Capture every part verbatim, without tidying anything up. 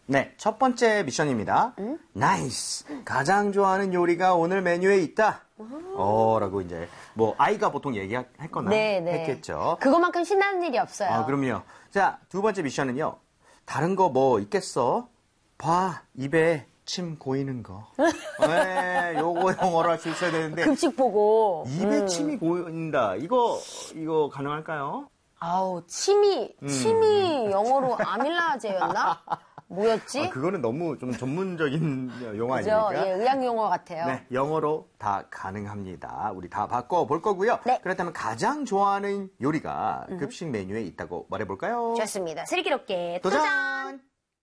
네, 첫 번째 미션입니다. 응? 나이스. 가장 좋아하는 요리가 오늘 메뉴에 있다. 어, 라고 이제 뭐 아이가 보통 얘기했거나 네, 네. 했겠죠. 그거만큼 신나는 일이 없어요. 아, 그럼요. 자, 두 번째 미션은요. 다른 거 뭐 있겠어? 봐, 입에 침 고이는 거. 네, 요거 영어로 할 수 있어야 되는데. 급식 보고. 입에 음. 침이 고인다. 이거, 이거 가능할까요? 아우, 침이, 음. 침이 영어로 아밀라제였나? 뭐였지? 아, 그거는 너무 좀 전문적인 용어 그죠? 아닙니까? 예, 의학 용어 같아요. 네, 영어로 다 가능합니다. 우리 다 바꿔볼 거고요. 네. 그렇다면 가장 좋아하는 요리가 음. 급식 메뉴에 있다고 말해볼까요? 좋습니다. 슬기롭게 도전!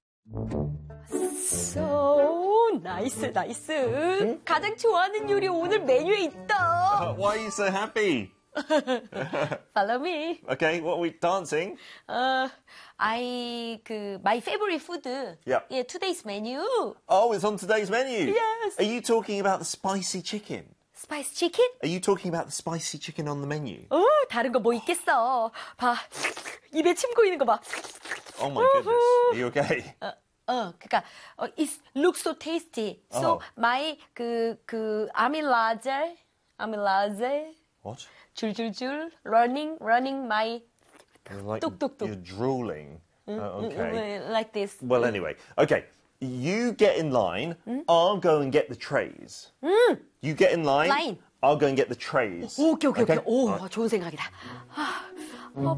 So, 나이스, 나이스. 응? 가장 좋아하는 요리 오늘 메뉴에 있다. Why are you so happy? Follow me. Okay, what are we dancing? Uh, I, 그, my favorite food. Yep. Yeah, today's menu. Oh, it's on today's menu. Yes. Are you talking about the spicy chicken? Spice chicken? Are you talking about the spicy chicken on the menu? 어, 다른 거 뭐 있겠어. 봐, 입에 침 고이는 거 봐. Oh my goodness. Are you okay? 어, 어, 그니까, 어, it looks so tasty. So, Oh. my, 그, 그, amylase, amylase. What? 줄줄줄, running, running my, Like 뚝뚝뚝. you're drooling. Oh, okay. like this. Well, anyway. Okay. You get in line. I'll go and get the trays. You get in line. Line. I'll go and get the trays. 오케이, 오케이, 오케이. Okay? 오, 좋은 생각이다. 아, 어,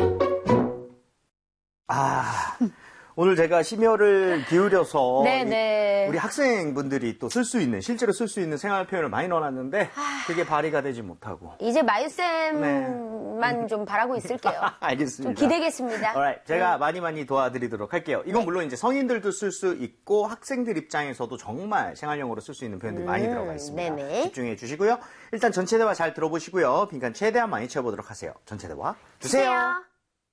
아, 오늘 제가 심혈을 기울여서 네네. 우리 학생분들이 또 쓸 수 있는, 실제로 쓸 수 있는 생활 표현을 많이 넣어놨는데 그게 발휘가 되지 못하고. 이제 마유쌤만 네. 좀 바라고 있을게요. 알겠습니다. 좀 기대겠습니다. Alright, 제가 많이 많이 도와드리도록 할게요. 이건 네. 물론 이제 성인들도 쓸 수 있고 학생들 입장에서도 정말 생활용어로 쓸 수 있는 표현들이 음, 많이 들어가 있습니다. 네네. 집중해 주시고요. 일단 전체 대화 잘 들어보시고요. 빈칸 최대한 많이 채워보도록 하세요. 전체 대화 주세요. 주세요.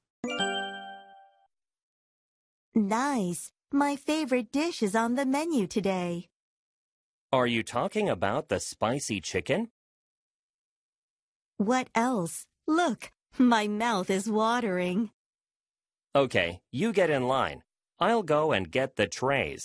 Nice. My favorite dish is on the menu today. Are you talking about the spicy chicken? What else? Look, my mouth is watering. Okay, you get in line. I'll go and get the trays.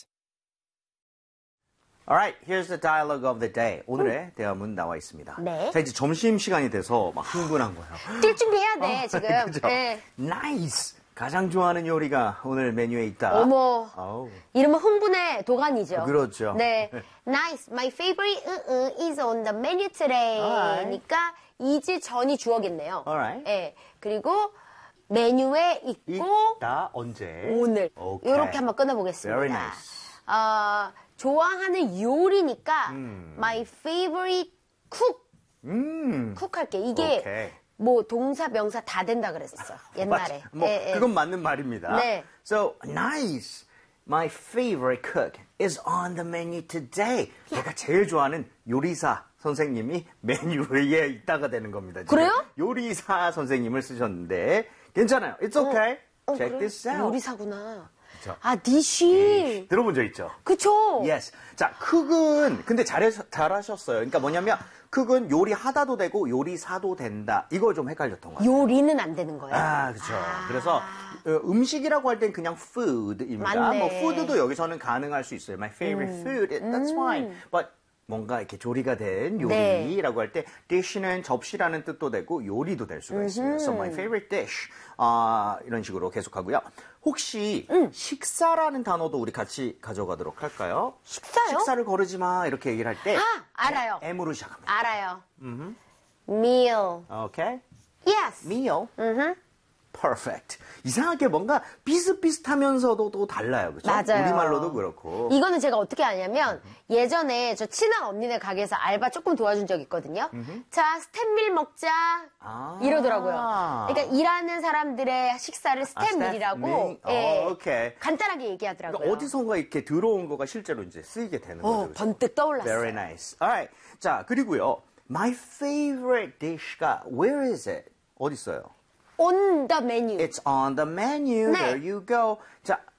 Alright, here's the dialogue of the day. 오늘의 대화문 나와 있습니다. 네. 자, 이제 점심시간이 돼서 막 흥분한 거예요. 뛸 준비해야 돼, 지금. 그죠? 네. Nice! 가장 좋아하는 요리가 오늘 메뉴에 있다. 어머. 아우. 이름은 흥분의 도가니죠. 그렇죠. 네. Nice. My favorite uh, uh, is on the menu today. Alright. 니까 is 전이 주어겠네요. Alright. 네. 그리고 메뉴에 있고 있다, 언제? 오늘. 오케이. 이렇게 한번 끊어보겠습니다. Very nice. 어, 좋아하는 요리니까 음. my favorite cook. 음. 쿡 할게. 이게 오케이. 뭐 동사 명사 다 된다 그랬었어. 옛날에. 맞- 뭐 예, 예. 그건 맞는 말입니다. 네. So nice. My favorite cook is on the menu today. 내가 제일 좋아하는 요리사 선생님이 메뉴에 있다가 되는 겁니다. 지금 그래요? 요리사 선생님을 쓰셨는데 괜찮아요. It's okay. 어, Check 그래? this out. 요리사구나. 그쵸. 아, 디쉬. 들어본 적 있죠? 그쵸? Yes. 자, 쿡은 근데 잘하셨, 잘하셨어요. 그러니까 뭐냐면 쿡은 요리하다도 되고 요리사도 된다. 이거 좀 헷갈렸던 거예요. 요리는 안 되는 거예요. 아, 그렇죠. 그래서 어, 음식이라고 할 땐 그냥 food입니다. 맞네. 뭐 food도 여기서는 가능할 수 있어요. My favorite food, that's fine. But 뭔가 이렇게 조리가 된 요리라고 할 때 dish는 접시라는 뜻도 되고 요리도 될 수가 있어요. So my favorite dish 아, 이런 식으로 계속하고요. 혹시 식사라는 단어도 우리 같이 가져가도록 할까요? 식사요? 식사를 거르지 마 이렇게 얘기를 할 때 아, 알아요. M으로 시작합니다. 알아요. meal. 오케이? Yes. meal. 음흠. Perfect. 이상하게 뭔가 비슷비슷하면서도 또 달라요. 그렇죠? 맞아요. 우리말로도 그렇고. 이거는 제가 어떻게 아냐면 예전에 저 친한 언니네 가게에서 알바 조금 도와준 적 있거든요. 자, 스탠밀 먹자 아. 이러더라고요. 그러니까 일하는 사람들의 식사를 스탠밀이라고 스탠밀? 예, 어, 오케이. 간단하게 얘기하더라고요. 그러니까 어디선가 이렇게 들어온 거가 실제로 이제 쓰이게 되는 어, 거죠. 그렇죠? 번뜩 떠올랐어요. Very nice. Alright. 자, 그리고요. My favorite dish가 where is it? 어디 있어요? On the menu. It's on the menu. 네. There you go. 자,